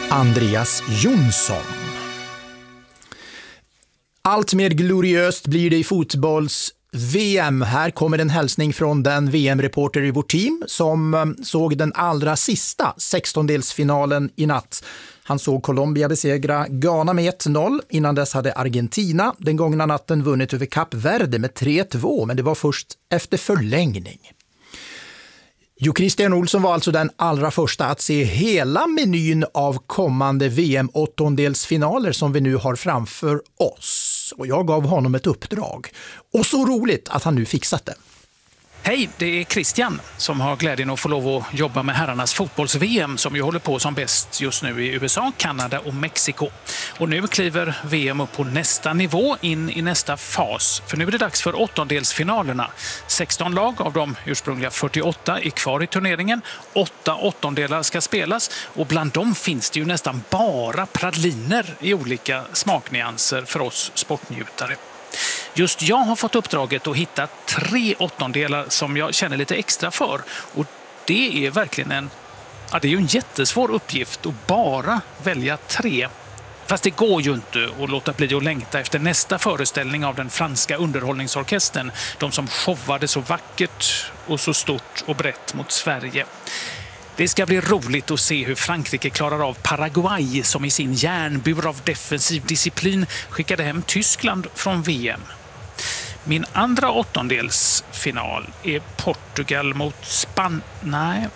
Andreas Jonsson. Allt mer gloriöst blir det i fotbolls-VM. Här kommer en hälsning från den VM-reporter i vårt team som såg den allra sista 16-delsfinalen i natt. Han såg Colombia besegra Ghana med 1-0. Innan dess hade Argentina den gångna natten vunnit över Kap Verde med 3-2, men det var först efter förlängning. Jo, Christian Olsson var alltså den allra första att se hela menyn av kommande VM-åttondelsfinaler som vi nu har framför oss. Och jag gav honom ett uppdrag. Och så roligt att han nu fixat det. Hej, det är Christian som har glädjen att få lov att jobba med herrarnas fotbolls-VM som ju håller på som bäst just nu i USA, Kanada och Mexiko. Och nu kliver VM upp på nästa nivå in i nästa fas. För nu är det dags för åttondelsfinalerna. 16 lag av de ursprungliga 48 är kvar i turneringen. 8 åttondelar ska spelas och bland dem finns det ju nästan bara praliner i olika smaknyanser för oss sportnjutare. Just jag har fått uppdraget att hitta 3 åttondelar som jag känner lite extra för. Och det är verkligen det är ju en jättesvår uppgift att bara välja 3. Fast det går ju inte att låta bli att längta efter nästa föreställning av den franska underhållningsorkestern. De som showade så vackert och så stort och brett mot Sverige. Det ska bli roligt att se hur Frankrike klarar av Paraguay som i sin järnbur av defensiv disciplin skickade hem Tyskland från VM. Min andra åttondelsfinal är Portugal mot Nej,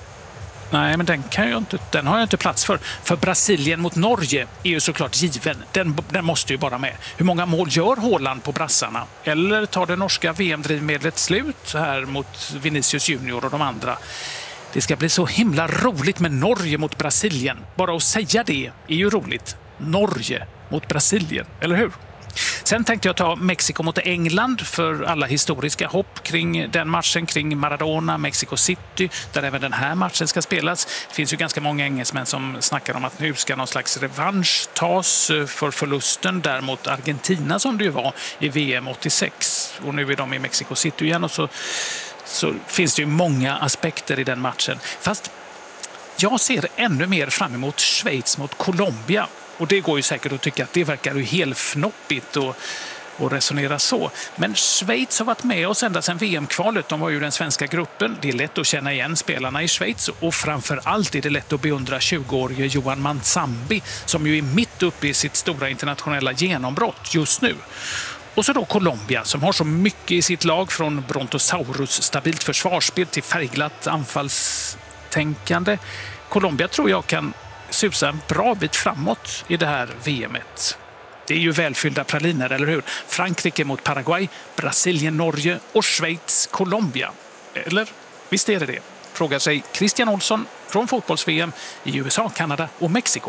men den har jag inte plats för. För Brasilien mot Norge är ju såklart given. Den måste ju bara med. Hur många mål gör Haaland på brassarna? Eller tar det norska VM-drivmedlet slut här mot Vinicius Junior och de andra? Det ska bli så himla roligt med Norge mot Brasilien. Bara att säga det är ju roligt. Norge mot Brasilien, eller hur? Sen tänkte jag ta Mexiko mot England för alla historiska hopp kring den matchen, kring Maradona, Mexico City, där även den här matchen ska spelas. Det finns ju ganska många engelsmän som snackar om att nu ska någon slags revansch tas för förlusten där mot Argentina som det ju var i VM 86. Och nu är de i Mexico City igen och så finns det ju många aspekter i den matchen. Fast jag ser ännu mer fram emot Schweiz mot Colombia. Och det går ju säkert att tycka att det verkar ju helt fnoppigt och resonera så. Men Schweiz har varit med oss ända sedan VM-kvalet. De var ju den svenska gruppen. Det är lätt att känna igen spelarna i Schweiz. Och framför allt är det lätt att beundra 20-årige Johan Mansambi som ju är mitt uppe i sitt stora internationella genombrott just nu. Och så då Colombia som har så mycket i sitt lag från Brontosaurus stabilt försvarsspel till färgglatt anfallstänkande. Colombia tror jag kan susa en bra bit framåt i det här VMet. Det är ju välfyllda praliner, eller hur? Frankrike mot Paraguay, Brasilien, Norge och Schweiz, Colombia. Eller visst är det? Frågar sig Christian Olsson från fotbolls-VM i USA, Kanada och Mexiko.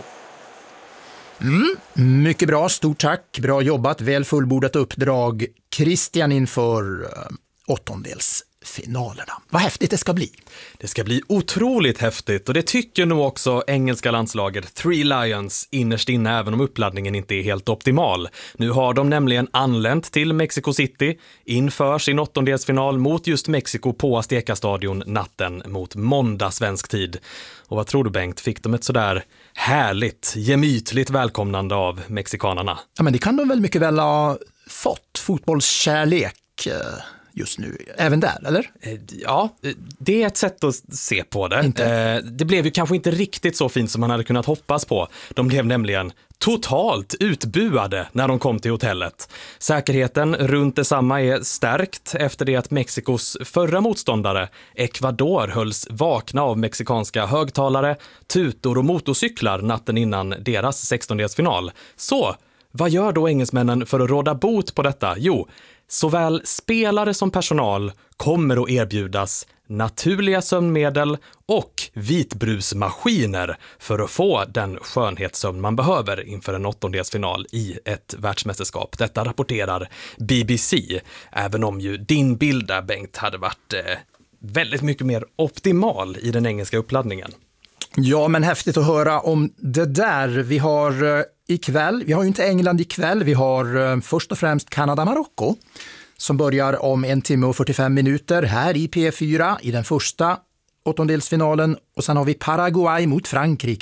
Mycket bra, stort tack. Bra jobbat, väl fullbordat uppdrag. Christian inför åttondelsfinalerna. Vad häftigt det ska bli. Det ska bli otroligt häftigt och det tycker nog också engelska landslaget Three Lions innerst inne, även om uppladdningen inte är helt optimal. Nu har de nämligen anlänt till Mexico City inför sin åttondelsfinal mot just Mexiko på Azteca-stadion natten mot måndag svensk tid. Och vad tror du, Bengt? Fick de ett sådär härligt, gemytligt välkomnande av mexikanerna? Ja, men det kan de väl mycket väl ha fått. Fotbollskärlek just nu, även där, eller? Ja, det är ett sätt att se på det. Det blev ju kanske inte riktigt så fint som man hade kunnat hoppas på. De blev nämligen totalt utbuade när de kom till hotellet. Säkerheten runt detsamma är stärkt efter det att Mexikos förra motståndare, Ecuador, hölls vakna av mexikanska högtalare, tutor och motorcyklar natten innan deras 16-delsfinal. Så, vad gör då engelsmännen för att råda bot på detta? Jo, såväl spelare som personal kommer att erbjudas naturliga sömnmedel och vitbrusmaskiner för att få den skönhetssömn man behöver inför en åttondelsfinal i ett världsmästerskap. Detta rapporterar BBC, även om ju din bild där, Bengt, hade varit väldigt mycket mer optimal i den engelska uppladdningen. Ja, men häftigt att höra om det där. Vi har ju inte England ikväll, vi har först och främst Kanada-Marocko som börjar om 1 timme och 45 minuter här i P4 i den första åttondelsfinalen, och sen har vi Paraguay mot Frankrike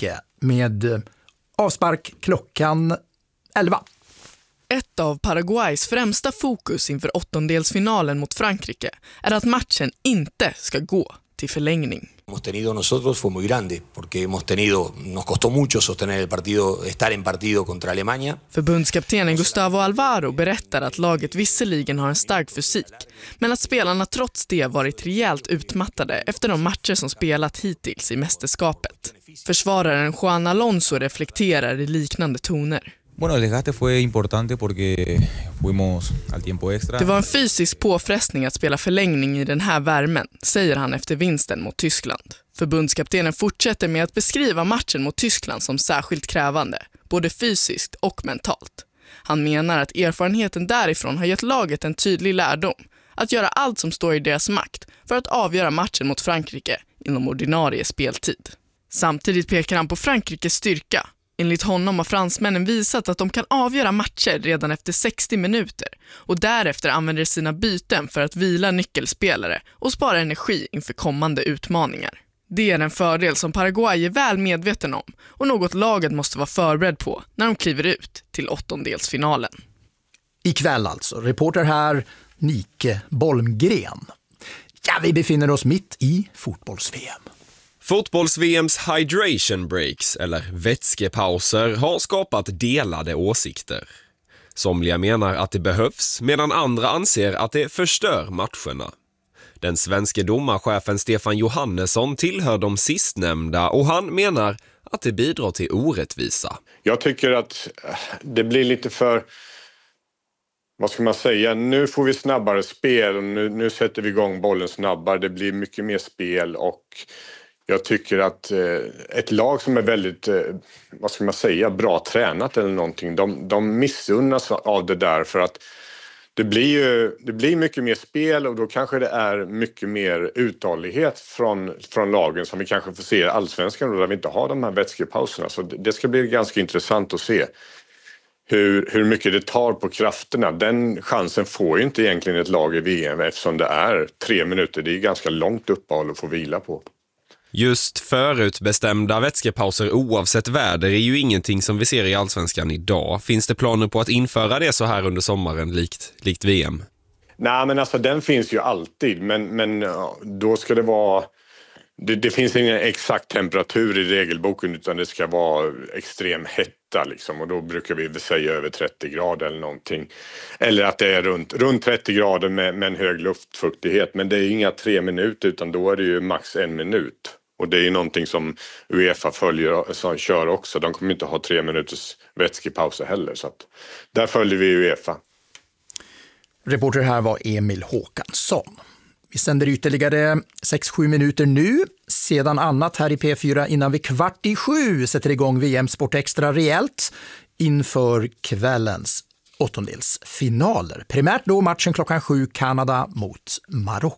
med avspark klockan 11. Ett av Paraguays främsta fokus inför åttondelsfinalen mot Frankrike är att matchen inte ska gå till förlängning. Hemos tenido nosotros fue muy grande porque nos costó mucho sostener el partido, estar en partido contra Alemania. Förbundskaptenen Gustavo Alvaro berättar att laget visserligen har en stark fysik, men att spelarna trots det varit rejält utmattade efter de matcher som spelat hittills i mästerskapet. Försvararen Juan Alonso reflekterar i liknande toner. Bueno, el desgaste fue importante porque fuimos al tiempo extra. Det var en fysisk påfrestning att spela förlängning i den här värmen, säger han efter vinsten mot Tyskland. Förbundskaptenen fortsätter med att beskriva matchen mot Tyskland som särskilt krävande, både fysiskt och mentalt. Han menar att erfarenheten därifrån har gett laget en tydlig lärdom, att göra allt som står i deras makt för att avgöra matchen mot Frankrike inom ordinarie speltid. Samtidigt pekar han på Frankrikes styrka. Enligt honom har fransmännen visat att de kan avgöra matcher redan efter 60 minuter och därefter använder sina byten för att vila nyckelspelare och spara energi inför kommande utmaningar. Det är en fördel som Paraguay är väl medveten om och något laget måste vara förberedd på när de kliver ut till åttondelsfinalen. Ikväll alltså. Reporter här, Nike Bolmgren. Ja, vi befinner oss mitt i fotbolls-VM. Fotbolls-VMs hydration breaks, eller vätskepauser, har skapat delade åsikter. Somliga menar att det behövs, medan andra anser att det förstör matcherna. Den svenska domarchefen Stefan Johannesson tillhör de sistnämnda och han menar att det bidrar till orättvisa. Jag tycker att det blir lite för... Vad ska man säga? Nu får vi snabbare spel och nu sätter vi igång bollen snabbare. Det blir mycket mer spel och... Jag tycker att ett lag som är väldigt, vad ska man säga, bra tränat eller någonting, de missunnas av det där för att det blir mycket mer spel och då kanske det är mycket mer uthållighet från lagen som vi kanske får se i Allsvenskan där vi inte har de här vätskepauserna. Så det ska bli ganska intressant att se hur mycket det tar på krafterna. Den chansen får ju inte egentligen ett lag i VM eftersom det är 3 minuter. Det är ganska långt uppehåll att få vila på. Just förutbestämda vätskepauser oavsett väder är ju ingenting som vi ser i Allsvenskan idag. Finns det planer på att införa det så här under sommaren likt VM? Nej, men alltså den finns ju alltid. Men då ska det vara... Det finns ingen exakt temperatur i regelboken utan det ska vara extrem hetta liksom. Och då brukar vi säga över 30 grader eller någonting. Eller att det är runt 30 grader med en hög luftfuktighet. Men det är inga 3 minuter utan då är det ju max 1 minut. Och det är ju någonting som UEFA kör också. De kommer inte ha 3 minuters vätskepauser heller. Så att där följer vi UEFA. Reporter här var Emil Håkansson. Vi sänder ytterligare 6-7 minuter nu. Sedan annat här i P4 innan vi 6:15 sätter igång VM Sport Extra rejält inför kvällens åttondelsfinaler. Primärt då matchen klockan 7, Kanada mot Marocko.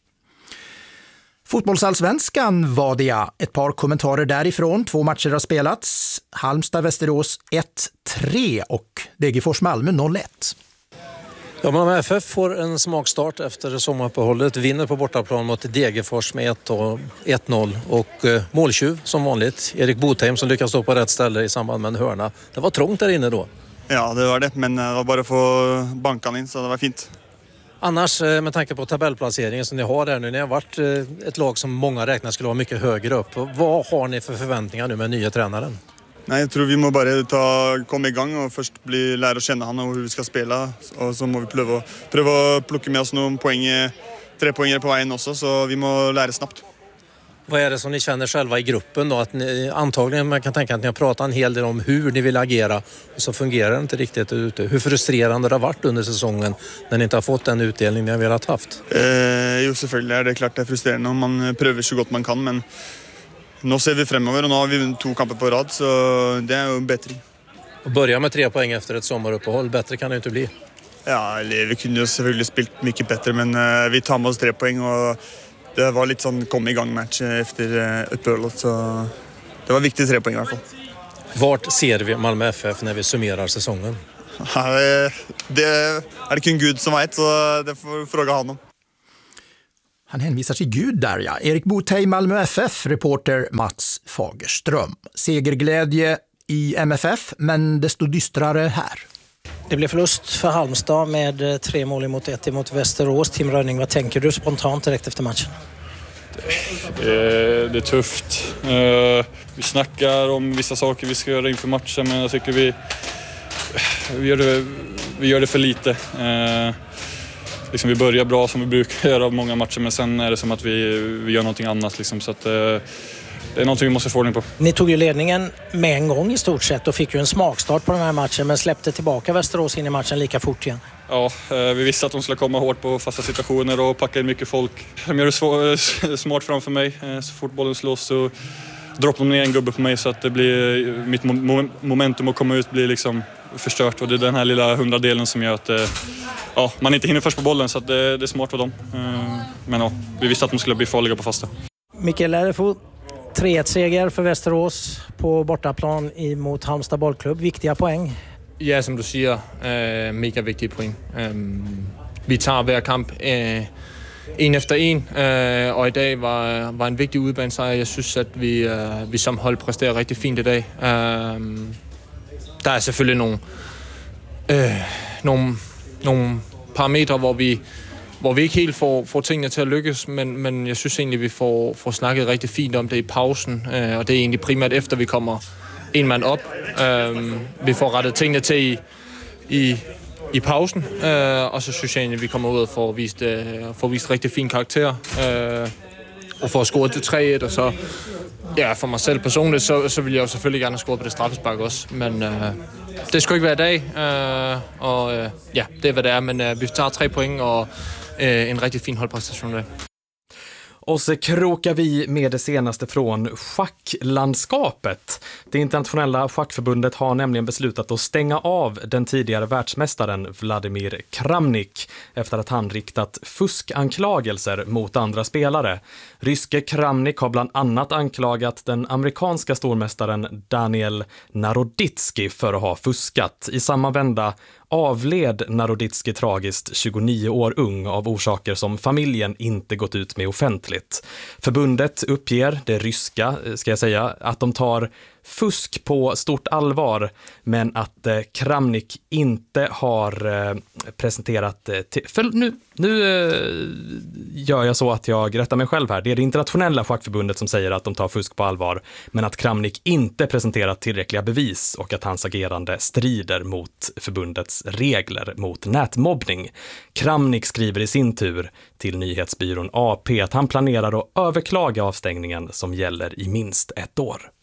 Fotbollsallsvenskan var det ett par kommentarer därifrån. 2 matcher har spelats. Halmstad-Västerås 1-3 och Degerfors-Malmö 0-1. Ja, Malmö FF får en smakstart efter sommaruppehållet. Vinner på bortaplan mot Degerfors med 1-0 och måltjuv som vanligt. Erik Botheim som lyckas stå på rätt ställe i samband med en hörna. Det var trångt där inne då. Ja, det var det. Men det var bara att få bankan in så det var fint. Annars med tanke på tabellplaceringen som ni har där nu. Ni har varit ett lag som många räknar skulle vara mycket högre upp. Vad har ni för förväntningar nu med nya tränaren? Nej, jag tror vi må bara komma igång och först lära känna han och hur vi ska spela. Och så må vi pröva plocka med oss någon poäng, 3 poänger på vägen också, så vi må lära snabbt. Vad är det som ni känner själva i gruppen då? Att ni, antagligen man kan tänka att ni har pratat en hel del om hur ni vill agera och så fungerar det inte riktigt ute. Hur frustrerande det har varit under säsongen när ni inte har fått den utdelning ni har velat haft? Jo, selvfølgelig är det klart det är frustrerande om man prövar så gott man kan, men nu ser vi fremover och nu har vi 2 kamper på rad så det är ju bättre. Och börja med 3 poäng efter ett sommaruppehåll, bättre kan det inte bli. Ja, vi kunde ju selvfølgelig spilt mycket bättre, men vi tar med oss 3 poäng och det var lite sån kom igång match efter uppehållet så det var viktigt 3 poäng i alla fall. Vart ser vi Malmö FF när vi summerar säsongen? Ja, det är det kun Gud som vet, så det får fråga honom. Han hänvisar till Gud där, ja. Erik Botheim, Malmö FF, reporter Mats Fagerström. Segerglädje i MFF, men desto dystrare här. Det blev förlust för Halmstad med 3-1 mot Västerås. Tim Rönning, vad tänker du spontant direkt efter matchen? Det är tufft. Vi snackar om vissa saker vi ska göra inför matchen, men jag tycker vi gör det för lite. Liksom vi börjar bra som vi brukar göra många matcher, men sen är det som att vi gör någonting annat. Liksom, så att, det är någonting vi måste få ordning på. Ni tog ju ledningen med en gång i stort sett och fick ju en smakstart på den här matchen, men släppte tillbaka Västerås in i matchen lika fort igen. Ja, vi visste att de skulle komma hårt på fasta situationer och packa in mycket folk. De gör det smart framför mig. Så fort bollen slås så droppar de ner en gubbe på mig, så att det blir, mitt momentum att komma ut blir liksom förstört. Och det är den här lilla 100-delen som gör att man inte hinner först på bollen, så att det är smart för dem. Men ja, vi visste att de skulle bli farliga på fasta. Mikael Erfo, 3-1-seger för Västerås på bortaplan mot Halmstad bollklubb. Viktiga poäng. Ja, som du siger, mega vigtige point. Vi tager hver kamp en efter en, og i dag var en vigtig udebanesejr. Jeg synes, at vi som hold præsterer rigtig fint i dag. Der er selvfølgelig nogle parametre, hvor vi ikke helt får tingene til at lykkes, men jeg synes egentlig, vi får snakket rigtig fint om det i pausen, og det er egentlig primært efter, vi kommer en mand op. Vi får rettet tingene til i pausen, og så synes jeg egentlig, vi kommer ud og får vist rigtig fin karakter, og får scoret til 3-1, og så for mig selv personligt, så vil jeg jo selvfølgelig gerne have scoret på det straffespark også, men det skulle ikke være i dag, og det er hvad det er, men vi tager 3 point og en rigtig fin holdpræstation i dag. Och så krokar vi med det senaste från schacklandskapet. Det internationella schackförbundet har nämligen beslutat att stänga av den tidigare världsmästaren Vladimir Kramnik efter att han riktat fuskanklagelser mot andra spelare. Ryske Kramnik har bland annat anklagat den amerikanska stormästaren Daniel Naroditsky för att ha fuskat. I samma vända avled Naroditsky tragiskt 29 år ung av orsaker som familjen inte gått ut med offentligt. Förbundet uppger, det ryska ska jag säga, att de tar fusk på stort allvar, men att Kramnik inte har presenterat nu gör jag så att jag rättar mig själv här. Det är det internationella schackförbundet som säger att de tar fusk på allvar, men att Kramnik inte presenterat tillräckliga bevis och att hans agerande strider mot förbundets regler mot nätmobbning. Kramnik skriver i sin tur till nyhetsbyrån AP att han planerar att överklaga avstängningen som gäller i minst 1 år.